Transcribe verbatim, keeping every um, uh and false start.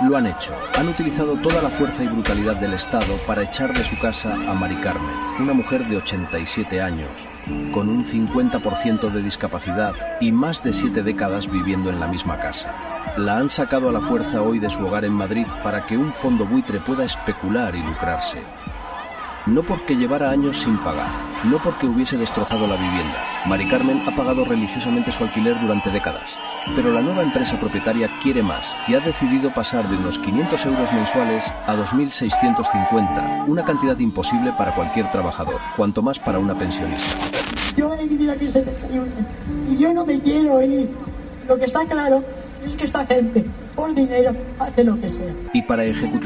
Lo han hecho. Han utilizado toda la fuerza y brutalidad del Estado para echar de su casa a Mari Carmen, una mujer de ochenta y siete años, con un cincuenta por ciento de discapacidad y más de siete décadas viviendo en la misma casa. La han sacado a la fuerza hoy de su hogar en Madrid para que un fondo buitre pueda especular y lucrarse. No porque llevara años sin pagar, no porque hubiese destrozado la vivienda. Mari Carmen ha pagado religiosamente su alquiler durante décadas. Pero la nueva empresa propietaria quiere más y ha decidido pasar de unos quinientos euros mensuales a dos mil seiscientos cincuenta, una cantidad imposible para cualquier trabajador, cuanto más para una pensionista. Yo he vivido aquí setenta y uno y yo no me quiero ir. Lo que está claro es que esta gente, por dinero, hace lo que sea. Y para ejecutar